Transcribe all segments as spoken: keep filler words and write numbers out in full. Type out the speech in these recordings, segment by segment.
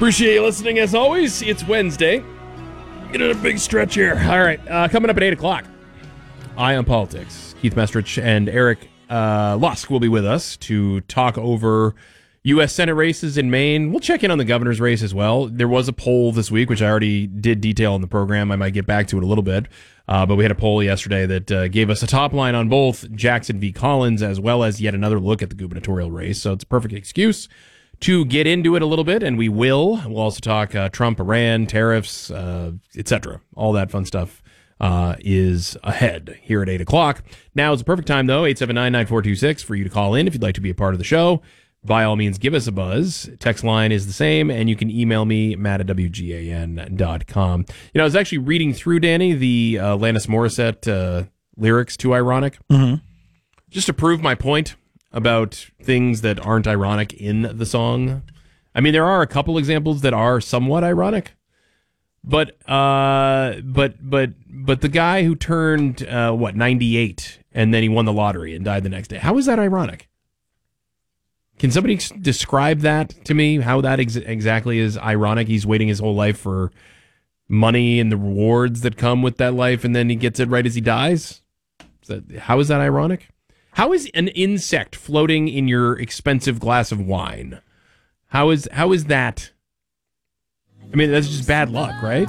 Appreciate you listening as always. It's Wednesday. Get in a big stretch here. All right, uh, coming up at eight o'clock. Eye on Politics. Keith Mestrich and Eric uh, Lusk will be with us to talk over U S Senate races in Maine. We'll check in on the governor's race as well. There was a poll this week, which I already did detail in the program. I might get back to it a little bit. Uh, but we had a poll yesterday that uh, gave us a top line on both Jackson v. Collins as well as yet another look at the gubernatorial race. So it's a perfect excuse to get into it a little bit, and we will. We'll also talk uh, Trump, Iran, tariffs, uh, et cetera. All that fun stuff uh, is ahead here at eight o'clock. Now is the perfect time, though, eight seven nine, nine four two six, for you to call in if you'd like to be a part of the show. By all means, give us a buzz. Text line is the same, and you can email me, matt at w g a n dot com. You know, I was actually reading through, Danny, the uh, Alanis Morissette uh, lyrics to Ironic, mm-hmm. just to prove my point about things that aren't ironic in the song. I mean, there are a couple examples that are somewhat ironic, but uh, but but but the guy who turned uh, what ninety-eight and then he won the lottery and died the next day. How is that ironic? Can somebody ex- describe that to me? How that ex- exactly is ironic? He's waiting his whole life for money and the rewards that come with that life, and then he gets it right as he dies. Is that, how is that ironic? How is an insect floating in your expensive glass of wine? How is how is that? I mean, that's just bad luck, right?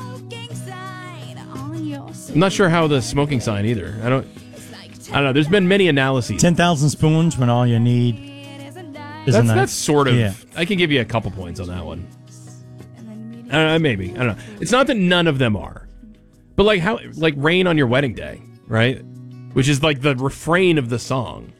I'm not sure how the smoking sign either. I don't. I don't know. There's been many analyses. Ten thousand spoons when all you need. That's, that, that's sort of. yeah. I can give you a couple points on that one. I don't know, maybe. I don't know. It's not that none of them are, but like how like rain on your wedding day, right? Which is like the refrain of the song.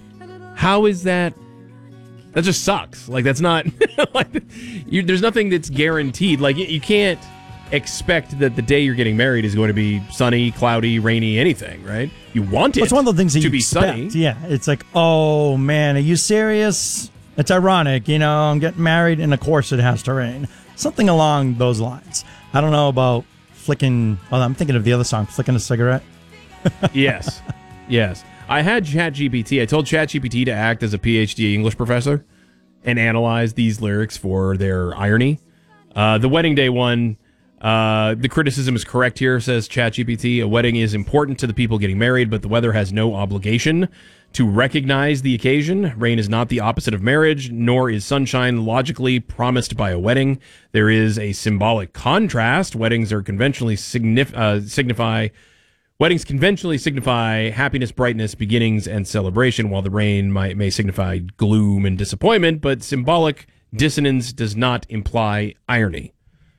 How is that? That just sucks. Like that's not. like you, there's nothing that's guaranteed. Like you, you can't expect that the day you're getting married is going to be sunny, cloudy, rainy, anything, right? You want it. Well, it's one of the things that to you be expect. sunny. Yeah, it's like, oh man, are you serious? It's ironic, you know. I'm getting married, and of course it has to rain. Something along those lines. I don't know about flicking. Oh, I'm thinking of the other song, flicking a cigarette. Yes, yes. I had ChatGPT. I told ChatGPT to act as a P H D English professor and analyze these lyrics for their irony. Uh, the wedding day one. Uh, the criticism is correct here, says ChatGPT. A wedding is important to the people getting married, but the weather has no obligation to recognize the occasion. Rain is not the opposite of marriage, nor is sunshine logically promised by a wedding. There is a symbolic contrast. Weddings are conventionally signif- uh, signify weddings conventionally signify happiness, brightness, beginnings, and celebration, while the rain might may signify gloom and disappointment. But symbolic dissonance does not imply irony.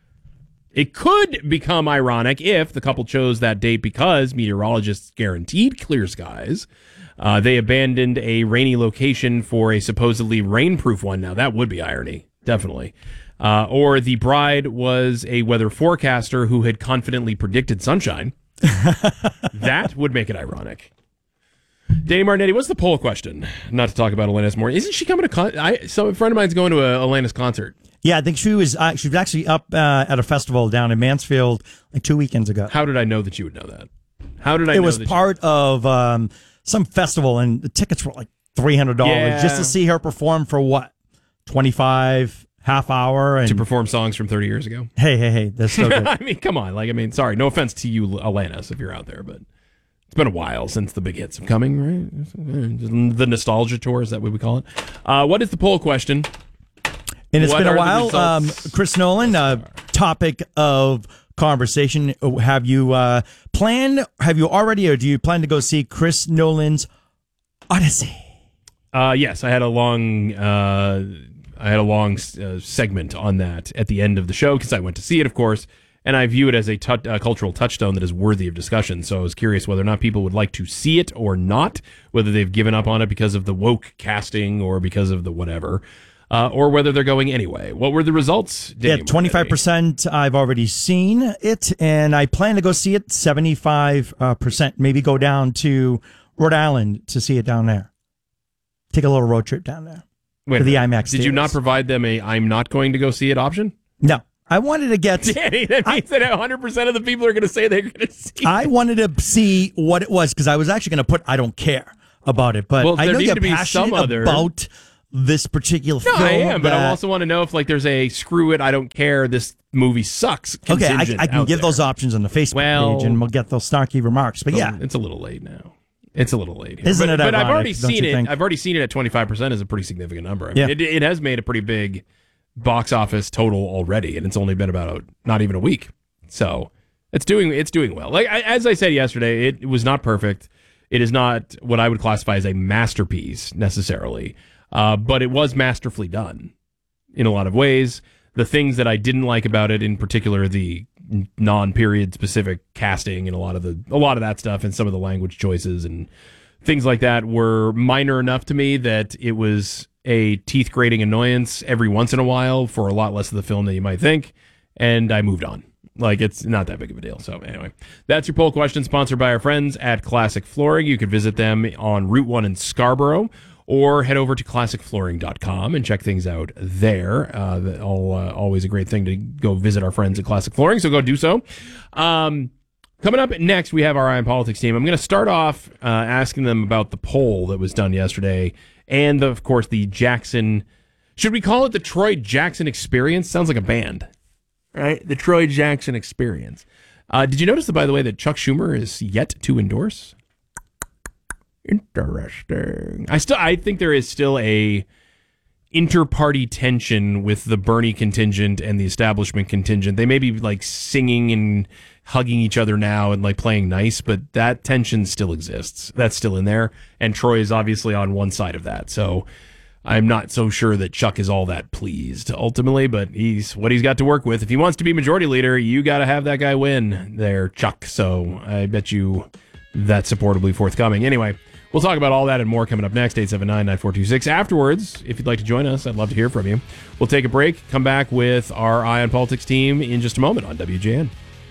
It could become ironic if the couple chose that date because meteorologists guaranteed clear skies. Uh, they abandoned a rainy location for a supposedly rainproof one. Now, that would be irony, definitely. Uh, or the bride was a weather forecaster who had confidently predicted sunshine. That would make it ironic. Danny Martinetti, what's the poll question? Not to talk about Alanis more. Isn't she coming to con- I so a friend of mine's going to a Alanis concert. Yeah, I think she was uh, she was actually up uh, at a festival down in Mansfield like two weekends ago. How did I know that you would know that? How did I it know was that part you- of um, some festival, and the tickets were like three hundred dollars Yeah. just to see her perform for what? twenty-five, half hour? And to perform songs from thirty years ago? Hey, hey, hey, that's so good. I mean, come on. Like, I mean, sorry, no offense to you, Alanis, if you're out there, but it's been a while since the big hits have coming, right? The nostalgia tour, is that what we call it? Uh, what is the poll question? And it's What been are a the while. Um, results? Chris Nolan, uh, topic of conversation. Have you uh, planned, have you already, or do you plan to go see Chris Nolan's Odyssey? Uh, yes, I had a long, uh, I had a long uh, segment on that at the end of the show because I went to see it, of course, and I view it as a tu- uh, cultural touchstone that is worthy of discussion. So I was curious whether or not people would like to see it or not, whether they've given up on it because of the woke casting or because of the whatever. Uh, or whether they're going anyway. What were the results? Danny Yeah, twenty-five percent I've already seen it, and I plan to go see it seventy-five percent. Maybe go down to Rhode Island to see it down there. Take a little road trip down there Wait for a the minute. IMAX Did you theaters. not provide them a I'm not going to go see it option? No. I wanted to get... Danny, that means that one hundred percent of the people are going to say they're going to see I it. wanted to see what it was, because I was actually going to put I don't care about it, but Well, I there know needs you're to be passionate some other- about this particular no, film. I am, but I that- also want to know if like there's a screw it, I don't care, this movie sucks. Okay, I, contingent I can out give there. those options on the Facebook Well- page, and we'll get those snarky remarks. But So yeah, it's a little late now. It's a little late. Here. Isn't but, it But I've ironic, already don't seen you it. think? I've already seen it at twenty-five percent is a pretty significant number. I mean, Yeah. it, it has made a pretty big box office total already, and it's only been about a, not even a week. So it's doing it's doing well. Like I, as I said yesterday, it, it was not perfect. It is not what I would classify as a masterpiece necessarily, uh, but it was masterfully done in a lot of ways. The things that I didn't like about it, in particular, the non-period specific casting and a lot of the a lot of that stuff, and some of the language choices and things like that, were minor enough to me that it was a teeth-grating annoyance every once in a while for a lot less of the film than you might think, and I moved on. Like, it's not that big of a deal. So anyway, that's your poll question, sponsored by our friends at Classic Flooring. You can visit them on Route one in Scarborough, or head over to classic flooring dot com and check things out there. Uh, all, uh, always a great thing to go visit our friends at Classic Flooring, so go do so. Um, coming up next, we have our Eye on Politics team. I'm going to start off uh, asking them about the poll that was done yesterday, and, the, of course, the Jackson... Should we call it the Troy Jackson Experience? Sounds like a band, right? The Troy Jackson Experience. Uh, did you notice, by the way, that Chuck Schumer is yet to endorse? Interesting. I still, I think there is still a inter-party tension with the Bernie contingent and the establishment contingent. They may be like singing and hugging each other now and like playing nice, but that tension still exists. That's still in there, and Troy is obviously on one side of that. So I'm not so sure that Chuck is all that pleased ultimately, but he's what he's got to work with. If he wants to be majority leader, you got to have that guy win there, Chuck. So I bet you that's supportably forthcoming. Anyway, we'll talk about all that and more coming up next, eight seven nine, nine four two six. Afterwards, if you'd like to join us, I'd love to hear from you. We'll take a break, come back with our Eye on Politics team in just a moment on W J N.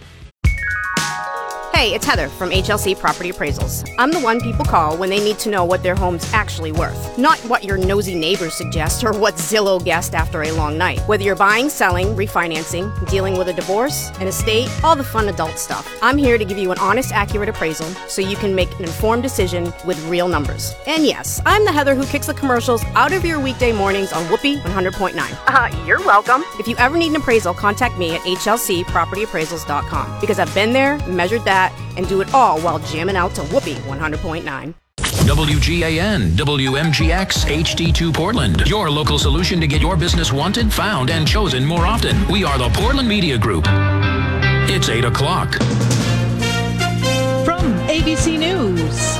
Hey, it's Heather from H L C Property Appraisals. I'm the one people call when they need to know what their home's actually worth, not what your nosy neighbors suggest or what Zillow guessed after a long night. Whether you're buying, selling, refinancing, dealing with a divorce, an estate, all the fun adult stuff, I'm here to give you an honest, accurate appraisal so you can make an informed decision with real numbers. And yes, I'm the Heather who kicks the commercials out of your weekday mornings on Whoopee one hundred point nine. Uh, you're welcome. If you ever need an appraisal, contact me at H L C property appraisals dot com because I've been there, measured that, and do it all while jamming out to Whoopee one hundred point nine. W G A N, W M G X, H D two Portland. Your local solution to get your business wanted, found, and chosen more often. We are the Portland Media Group. It's eight o'clock. From A B C News,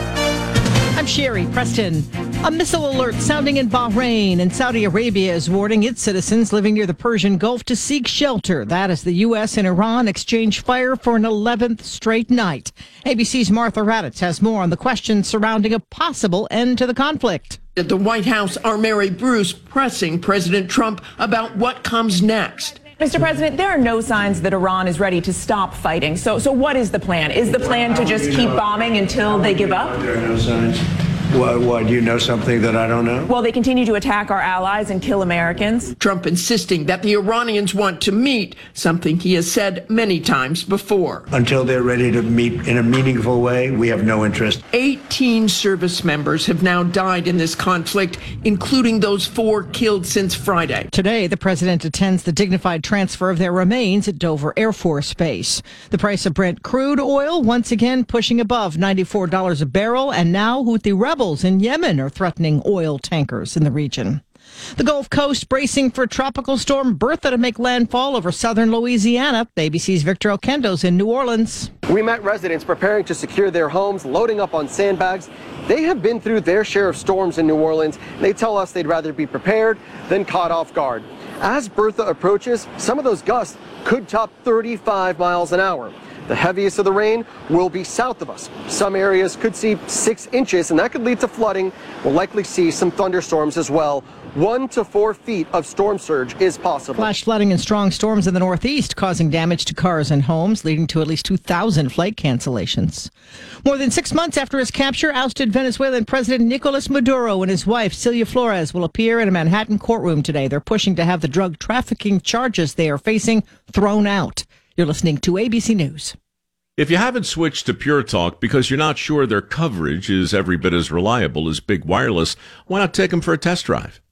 I'm Sherry Preston. A missile alert sounding in Bahrain, and Saudi Arabia is warning its citizens living near the Persian Gulf to seek shelter. That as the U S and Iran exchange fire for an eleventh straight night. A B C's Martha Raddatz has more on the questions surrounding a possible end to the conflict. At the White House, our Mary Bruce pressing President Trump about what comes next. Mister President, there are no signs that Iran is ready to stop fighting. So, so what is the plan? Is the plan to just keep bombing until they give up? There are no signs. Why, why, do you know something that I don't know? Well, they continue to attack our allies and kill Americans. Trump insisting that the Iranians want to meet, something he has said many times before. Until they're ready to meet in a meaningful way, we have no interest. eighteen service members have now died in this conflict, including those four killed since Friday. Today, the president attends the dignified transfer of their remains at Dover Air Force Base. The price of Brent crude oil once again pushing above ninety-four dollars a barrel, and now Houthi rebels in Yemen are threatening oil tankers in the region. The Gulf Coast bracing for Tropical Storm Bertha to make landfall over southern Louisiana. A B C's Victor Oquendo's in New Orleans. We met residents preparing to secure their homes, loading up on sandbags. They have been through their share of storms in New Orleans. They tell us they'd rather be prepared than caught off guard. As Bertha approaches, some of those gusts could top thirty-five miles an hour. The heaviest of the rain will be south of us. Some areas could see six inches, and that could lead to flooding. We'll likely see some thunderstorms as well. One to four feet of storm surge is possible. Flash flooding and strong storms in the Northeast causing damage to cars and homes, leading to at least two thousand flight cancellations. More than six months after his capture, ousted Venezuelan President Nicolas Maduro and his wife, Celia Flores, will appear in a Manhattan courtroom today. They're pushing to have the drug trafficking charges they are facing thrown out. You're listening to A B C News. If you haven't switched to Pure Talk because you're not sure their coverage is every bit as reliable as Big Wireless, why not take them for a test drive?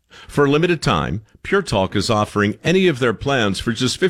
For a limited time, Pure Talk is offering any of their plans for just